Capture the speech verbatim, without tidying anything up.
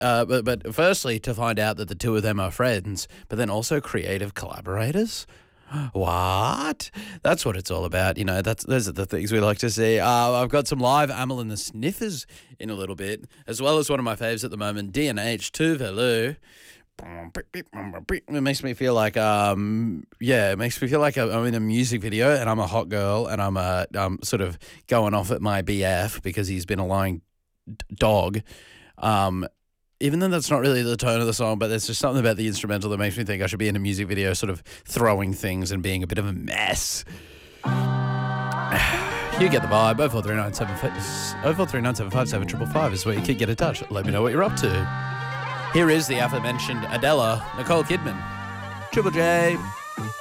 Uh, but, but firstly, to find out that the two of them are friends, but then also creative collaborators. What? That's what it's all about. You know, that's those are the things we like to see. Uh, I've got some live Amel and the Sniffers in a little bit, as well as one of my faves at the moment, D and H, Tuvalu. It makes me feel like, um, yeah, it makes me feel like I'm in a music video and I'm a hot girl and I'm uh, um, sort of going off at my B F because he's been a lying d- dog. Um, even though that's not really the tone of the song, but there's just something about the instrumental that makes me think I should be in a music video sort of throwing things and being a bit of a mess. You get the vibe. oh four three nine seven five seven five five is where you can get in touch. Let me know what you're up to. Here is the aforementioned Adela, Nicole Kidman. Triple J.